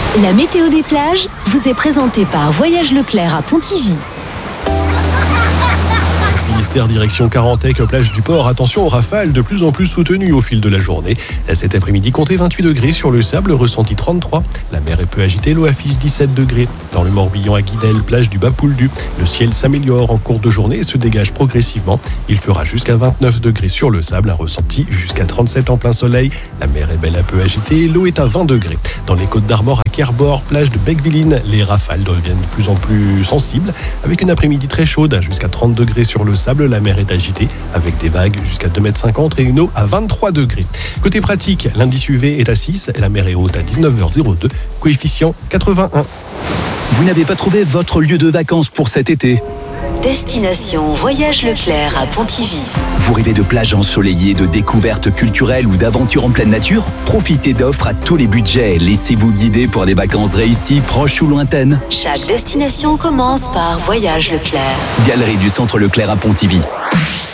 La météo des plages vous est présentée par Voyage Leclerc à Pontivy. Ministère direction Carantec, plage du Port. Attention aux rafales de plus en plus soutenues au fil de la journée. Cet après-midi, comptez 28 degrés sur le sable, ressenti 33. La mer est peu agitée, l'eau affiche 17 degrés. Dans le Morbihan à Guidel, plage du Bas-Pouldu, le ciel s'améliore en cours de journée et se dégage progressivement. Il fera jusqu'à 29 degrés sur le sable, un ressenti jusqu'à 37 en plein soleil. La mer est belle à peu agitée, l'eau est à 20 degrés. Dans les Côtes d'Armor à Kerbourg, plage de Beckvilline, les rafales deviennent de plus en plus sensibles, avec une après-midi très chaude, jusqu'à 30 degrés sur le sable. La mer est agitée avec des vagues jusqu'à 2,50 m et une eau à 23 degrés. Côté pratique, l'indice UV est à 6 et la mer est haute à 19h02, coefficient 81. Vous n'avez pas trouvé votre lieu de vacances pour cet été ? Destination Voyage Leclerc à Pontivy. Vous rêvez de plages ensoleillées, de découvertes culturelles ou d'aventures en pleine nature ? Profitez d'offres à tous les budgets. Laissez-vous guider pour des vacances réussies, proches ou lointaines. Chaque destination commence par Voyage Leclerc. Galerie du Centre Leclerc à Pontivy.